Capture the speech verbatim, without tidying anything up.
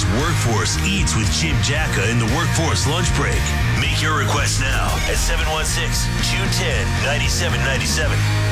Workforce Eats with Jim Jacka in the Workforce Lunch Break. Make your request now at seven one six, two one zero, nine seven nine seven.